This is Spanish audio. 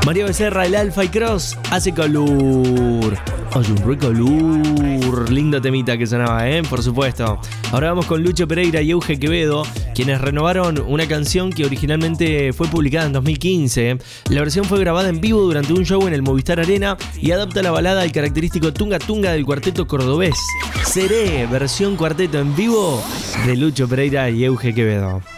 María Becerra, el Alfa y Cross, hace calor. Hace un re calor. Lindo temita que sonaba, por supuesto. Ahora vamos con Lucho Pereira y Euge Quevedo, quienes renovaron una canción que originalmente fue publicada en 2015. La versión fue grabada en vivo durante un show en el Movistar Arena y adapta la balada al característico Tunga Tunga del cuarteto cordobés. Seré, versión cuarteto en vivo de Lucho Pereira y Euge Quevedo.